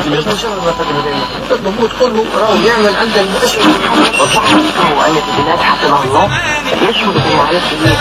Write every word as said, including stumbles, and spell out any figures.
من شر ما تقدم دائما المفروض كله راهو يعمل عند المسلم. وصح أن في بلاد حكمها الله يشهد بالمعرفة